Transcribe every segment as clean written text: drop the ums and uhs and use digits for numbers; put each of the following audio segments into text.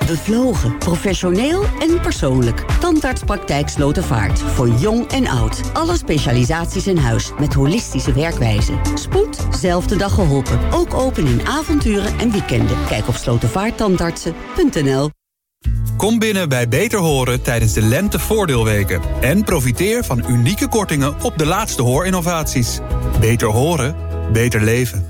Bevlogen, professioneel en persoonlijk. Tandartspraktijk Slotervaart. Voor jong en oud. Alle specialisaties in huis met holistische werkwijze. Spoed, zelfde dag geholpen. Ook open in avonturen en weekenden. Kijk op slotervaarttandartsen.nl. Kom binnen bij Beter Horen tijdens de lentevoordeelweken. En profiteer van unieke kortingen op de laatste hoorinnovaties. Beter horen, beter leven.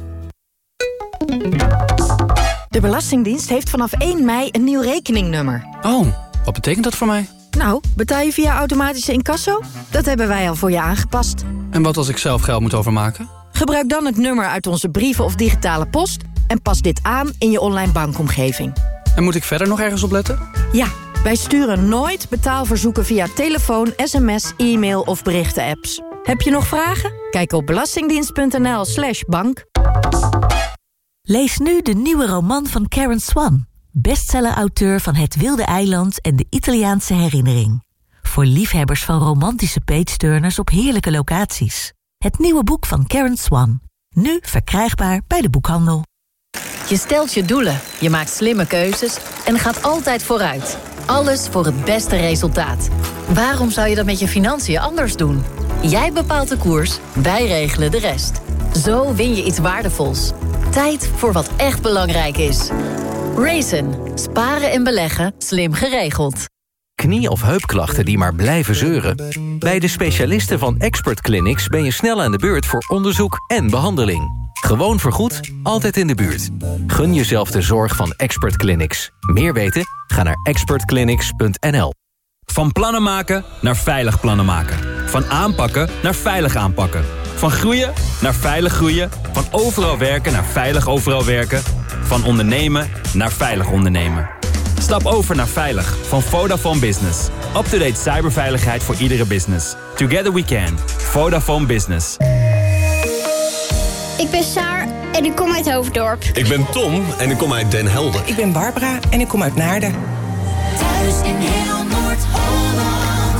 De Belastingdienst heeft vanaf 1 mei een nieuw rekeningnummer. Oh, wat betekent dat voor mij? Nou, betaal je via automatische incasso? Dat hebben wij al voor je aangepast. En wat als ik zelf geld moet overmaken? Gebruik dan het nummer uit onze brieven of digitale post... en pas dit aan in je online bankomgeving. En moet ik verder nog ergens op letten? Ja, wij sturen nooit betaalverzoeken via telefoon, sms, e-mail of berichten-apps. Heb je nog vragen? Kijk op belastingdienst.nl/bank. Lees nu de nieuwe roman van Karen Swan, bestseller-auteur van Het Wilde Eiland en de Italiaanse Herinnering. Voor liefhebbers van romantische page-turners op heerlijke locaties. Het nieuwe boek van Karen Swan, nu verkrijgbaar bij de boekhandel. Je stelt je doelen, je maakt slimme keuzes en gaat altijd vooruit. Alles voor het beste resultaat. Waarom zou je dat met je financiën anders doen? Jij bepaalt de koers, wij regelen de rest. Zo win je iets waardevols. Tijd voor wat echt belangrijk is. Raisin. Sparen en beleggen. Slim geregeld. Knie- of heupklachten die maar blijven zeuren? Bij de specialisten van Expert Clinics ben je snel aan de beurt voor onderzoek en behandeling. Gewoon vergoed, altijd in de buurt. Gun jezelf de zorg van Expert Clinics. Meer weten? Ga naar expertclinics.nl. Van plannen maken naar veilig plannen maken. Van aanpakken naar veilig aanpakken. Van groeien naar veilig groeien. Van overal werken naar veilig overal werken. Van ondernemen naar veilig ondernemen. Stap over naar Veilig van Vodafone Business. Up-to-date cyberveiligheid voor iedere business. Together we can. Vodafone Business. Ik ben Saar en ik kom uit Hoofddorp. Ik ben Tom en ik kom uit Den Helder. Ik ben Barbara en ik kom uit Naarden. Thuis in heel Noord-Holland.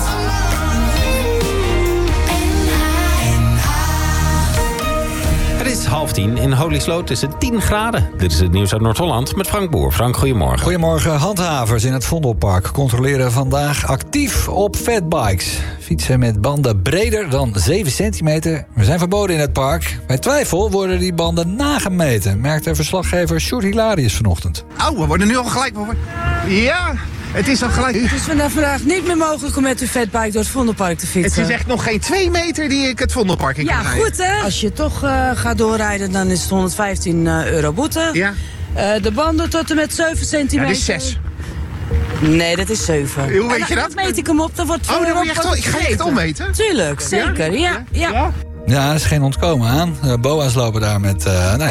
Het is 9:30. In Holy Sloot is het 10 graden. Dit is het nieuws uit Noord-Holland met Frank Boer. Frank, goedemorgen. Goedemorgen. Handhavers in het Vondelpark controleren vandaag actief op fatbikes. Fietsen met banden breder dan 7 centimeter. We zijn verboden in het park. Bij twijfel worden die banden nagemeten, merkte verslaggever Sjoerd Hilarius vanochtend. We worden nu al gelijk. Ja, het is al gelijk. Het is vandaag niet meer mogelijk om met uw fatbike door het Vondelpark te fietsen. Het is echt nog geen 2 meter die ik het Vondelpark in kan rijden. Ja, goed hè. Als je toch gaat doorrijden, dan is het €115 boete. Ja. De banden tot en met 7 centimeter. Ja, dit is 6. Nee, dat is 7. Hoe weet je dat? Dan meet ik hem op, dan wordt dan moet je echt ik ga je het ommeten? Tuurlijk, zeker, ja. Ja, er is geen ontkomen aan. BOA's lopen daar met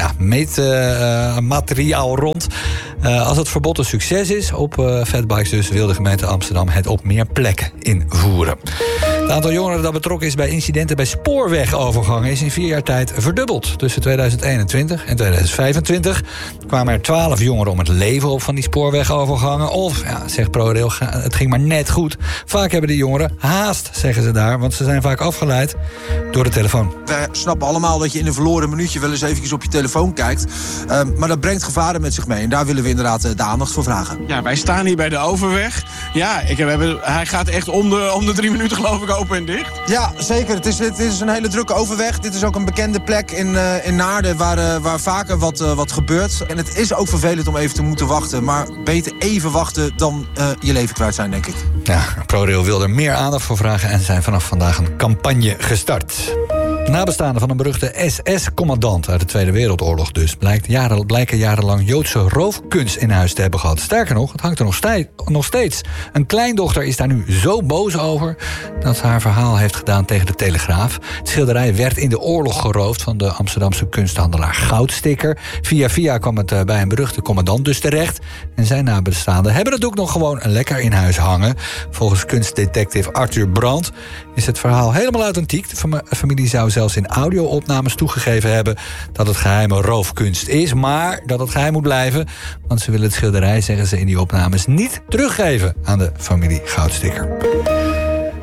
meetmateriaal rond. Als het verbod een succes is op fatbikes dus, wil de gemeente Amsterdam het op meer plekken invoeren. Het aantal jongeren dat betrokken is bij incidenten bij spoorwegovergangen is in 4 jaar tijd verdubbeld. Tussen 2021 en 2025 kwamen er 12 jongeren om het leven op van die spoorwegovergangen. Of, zegt ProRail, het ging maar net goed. Vaak hebben die jongeren haast, zeggen ze daar, want ze zijn vaak afgeleid door de telefoon. We snappen allemaal dat je in een verloren minuutje wel eens eventjes op je telefoon kijkt. Maar dat brengt gevaren met zich mee. En daar willen we inderdaad de aandacht voor vragen. Ja, wij staan hier bij de overweg. Ja, hij gaat echt om de 3 minuten geloof ik open en dicht. Ja, zeker. Het is een hele drukke overweg. Dit is ook een bekende plek in Naarden waar vaker wat gebeurt. En het is ook vervelend om even te moeten wachten. Maar beter even wachten dan je leven kwijt zijn, denk ik. Ja, ProRail wil er meer aandacht voor vragen en zijn vanaf vandaag een campagne gestart. Nabestaanden van een beruchte SS-commandant uit de Tweede Wereldoorlog dus blijken jarenlang Joodse roofkunst in huis te hebben gehad. Sterker nog, het hangt er nog steeds. Een kleindochter is daar nu zo boos over dat ze haar verhaal heeft gedaan tegen de Telegraaf. Het schilderij werd in de oorlog geroofd van de Amsterdamse kunsthandelaar Goudsticker. Via kwam het bij een beruchte commandant dus terecht. En zijn nabestaanden hebben het ook nog gewoon lekker in huis hangen. Volgens kunstdetective Arthur Brandt is het verhaal helemaal authentiek. De familie zou zelfs in audio-opnames toegegeven hebben dat het geheime roofkunst is, maar dat het geheim moet blijven, want ze willen het schilderij, zeggen ze in die opnames, niet teruggeven aan de familie Goudsticker.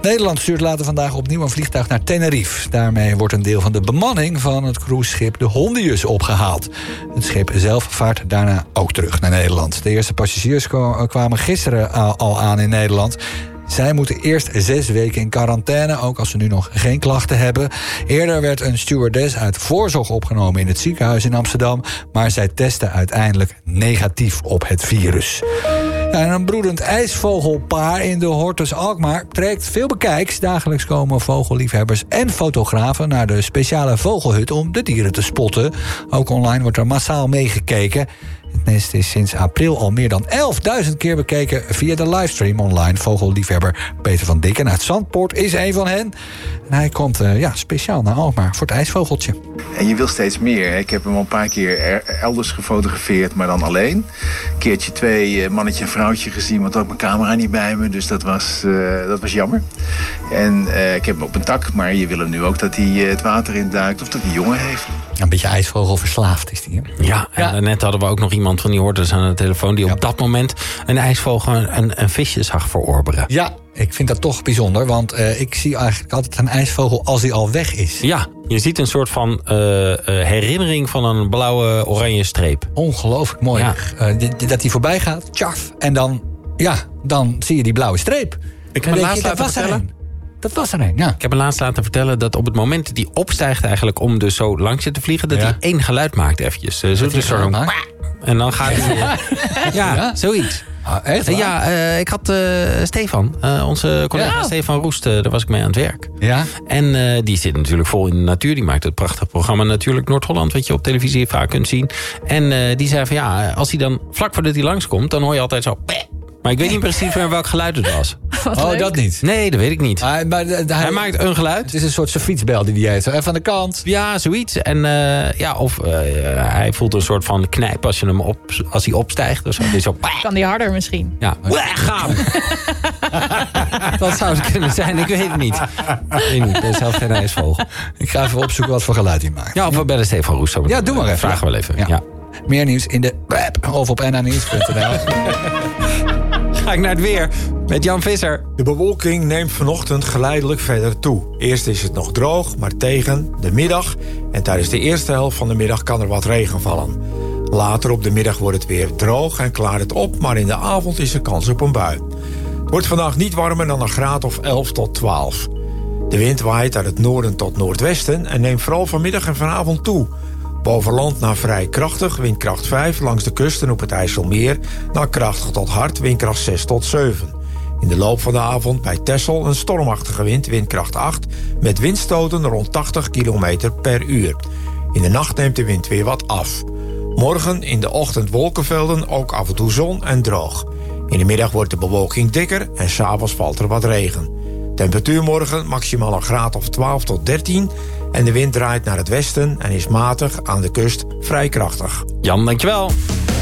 Nederland stuurt later vandaag opnieuw een vliegtuig naar Tenerife. Daarmee wordt een deel van de bemanning van het cruiseschip de Hondius opgehaald. Het schip zelf vaart daarna ook terug naar Nederland. De eerste passagiers kwamen gisteren al aan in Nederland. Zij moeten eerst 6 weken in quarantaine, ook als ze nu nog geen klachten hebben. Eerder werd een stewardess uit voorzorg opgenomen in het ziekenhuis in Amsterdam, maar zij testte uiteindelijk negatief op het virus. Ja, en een broedend ijsvogelpaar in de Hortus Alkmaar trekt veel bekijks. Dagelijks komen vogelliefhebbers en fotografen naar de speciale vogelhut om de dieren te spotten. Ook online wordt er massaal meegekeken. Het nest is sinds april al meer dan 11.000 keer bekeken via de livestream online. Vogelliefhebber Peter van Dikken uit Zandpoort is een van hen. En hij komt speciaal naar Alkmaar voor het ijsvogeltje. En je wil steeds meer. Ik heb hem al een paar keer elders gefotografeerd, maar dan alleen. Een keertje 2 mannetje en vrouwtje gezien, want had mijn camera niet bij me. Dus dat was jammer. En ik heb hem op een tak, maar je wil hem nu ook dat hij het water induikt of dat hij jongen heeft. Een beetje ijsvogelverslaafd is die, hè? Ja, en net hadden we ook nog iemand van die Hortus aan de telefoon die op dat moment een ijsvogel een visje zag verorberen. Ja, ik vind dat toch bijzonder, want ik zie eigenlijk altijd een ijsvogel als hij al weg is. Ja, je ziet een soort van herinnering van een blauwe-oranje streep. Ongelooflijk mooi. Ja. Dat hij voorbij gaat, tjaf, en dan zie je die blauwe streep. Ik heb laatst laten vertellen. Dat was er een, ja. Ik heb hem laatst laten vertellen dat op het moment dat hij opstijgt eigenlijk om dus zo langs je te vliegen, dat hij 1 geluid maakt eventjes. En dan gaat hij... Ja, zoiets. Echt waar? Ja, ik had Stefan, onze collega Stefan Roest, daar was ik mee aan het werk. Ja. En die zit natuurlijk vol in de natuur. Die maakt het prachtige programma Natuurlijk Noord-Holland, wat je op televisie vaak kunt zien. En die zei van als hij dan vlak voordat hij langskomt, dan hoor je altijd zo... Maar ik weet niet precies meer welk geluid het was. Dat niet? Nee, dat weet ik niet. Hij maakt een geluid. Het is een soort fietsbel die hij heeft. Even aan de kant. Ja, zoiets. En hij voelt een soort van knijp als hij opstijgt. Of zo. Kan die harder misschien? Ja, gaan. Dat zou het kunnen zijn, ik weet het niet. Ik ben zelf geen ijsvogel. Ik ga even opzoeken wat voor geluid hij maakt. Ja, of we bellen Stefan Roest. Ja, doe maar even. Vragen we wel even. Ja. Meer nieuws in de web of op nanieuws.nl. Ga ik naar het weer met Jan Visser. De bewolking neemt vanochtend geleidelijk verder toe. Eerst is het nog droog, maar tegen de middag en tijdens de eerste helft van de middag kan er wat regen vallen. Later op de middag wordt het weer droog en klaart het op, maar in de avond is er kans op een bui. Het wordt vandaag niet warmer dan een graad of 11 tot 12. De wind waait uit het noorden tot noordwesten en neemt vooral vanmiddag en vanavond toe. Boven land naar vrij krachtig, windkracht 5, langs de kusten op het IJsselmeer naar krachtig tot hard, windkracht 6 tot 7. In de loop van de avond bij Texel een stormachtige wind, windkracht 8, met windstoten rond 80 km per uur. In de nacht neemt de wind weer wat af. Morgen in de ochtend wolkenvelden, ook af en toe zon en droog. In de middag wordt de bewolking dikker en 's avonds valt er wat regen. Temperatuur morgen maximaal een graad of 12 tot 13... en de wind draait naar het westen en is matig aan de kust vrij krachtig. Jan, dankjewel.